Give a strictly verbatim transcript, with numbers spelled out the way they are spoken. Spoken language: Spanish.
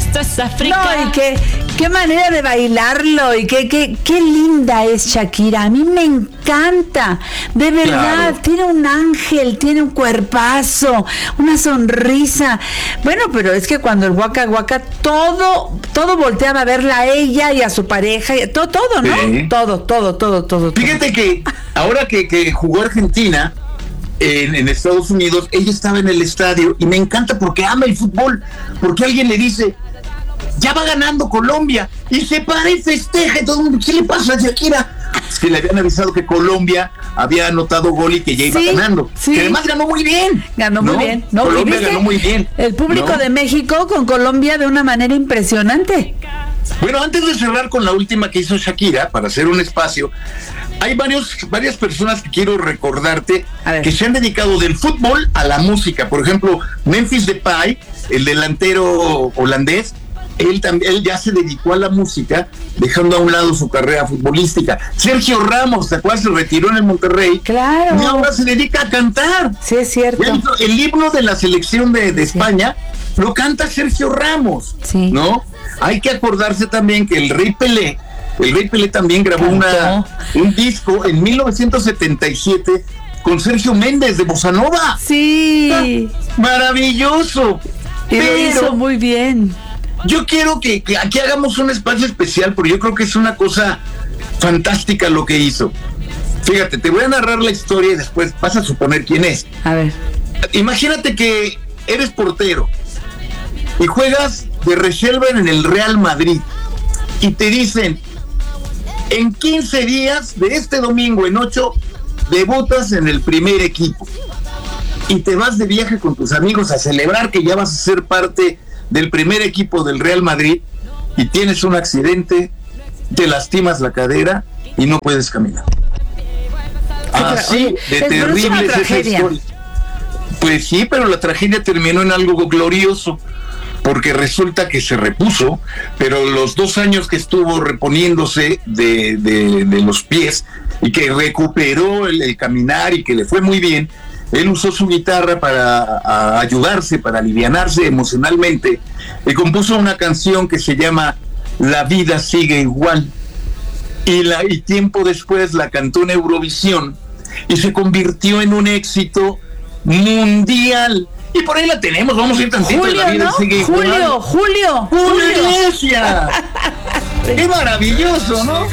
esto es África. No, y qué, qué manera de bailarlo, y qué, qué, qué linda es Shakira. A mí me encanta, de verdad. Claro. Tiene un ángel, tiene un cuerpazo, una sonrisa. Bueno, pero es que cuando el Waka Waka, todo, todo volteaba a verla a ella y a su pareja, y todo, todo, ¿no? Sí. Todo, todo, todo, todo. Fíjate todo. que ahora que, que jugó Argentina en, en Estados Unidos, ella estaba en el estadio y me encanta porque ama el fútbol, porque alguien le dice, ya va ganando Colombia, y se para y festeja, y todo el mundo, ¿qué le pasa a Shakira? Es que le habían avisado que Colombia había anotado gol y que ya iba sí, ganando, sí. que además ganó muy bien. Ganó ¿no? muy bien. No, Colombia ganó muy bien. El público ¿no? de México con Colombia de una manera impresionante. Bueno, antes de cerrar con la última que hizo Shakira, para hacer un espacio, hay varios, varias personas que quiero recordarte que se han dedicado del fútbol a la música. Por ejemplo, Memphis Depay, el delantero holandés, él también, él ya se dedicó a la música, dejando a un lado su carrera futbolística. Sergio Ramos, ¿te acuerdas? Se retiró en el Monterrey. Claro. Y ahora se dedica a cantar. Sí, es cierto. El, el himno de la selección de, de sí. España lo canta Sergio Ramos. Sí. ¿No? Hay que acordarse también que el Rey Pelé, el Rey Pelé también grabó una, un disco en mil novecientos setenta y siete con Sergio Méndez de Bossa Nova. Sí. Ah, maravilloso. Y lo hizo muy bien. Yo quiero que, que aquí hagamos un espacio especial, porque yo creo que es una cosa fantástica lo que hizo. Fíjate, te voy a narrar la historia y después vas a suponer quién es. A ver. Imagínate que eres portero y juegas de reserva en el Real Madrid y te dicen, en quince días de este domingo en ocho debutas en el primer equipo y te vas de viaje con tus amigos a celebrar que ya vas a ser parte del primer equipo del Real Madrid, y tienes un accidente, te lastimas la cadera y no puedes caminar. Así de terrible es esa historia. Pues sí, pero la tragedia terminó en algo glorioso, porque resulta que se repuso, pero los dos años que estuvo reponiéndose de, de, de los pies y que recuperó el, el caminar y que le fue muy bien, él usó su guitarra para a ayudarse, para alivianarse emocionalmente, y compuso una canción que se llama La vida sigue igual, y, la, y tiempo después la cantó en Eurovisión y se convirtió en un éxito mundial. Y por ahí la tenemos, vamos a ir tantito. Julio, La vida ¿no? sigue Julio, igual. Julio, Julio Iglesias. Qué maravilloso, ¿no?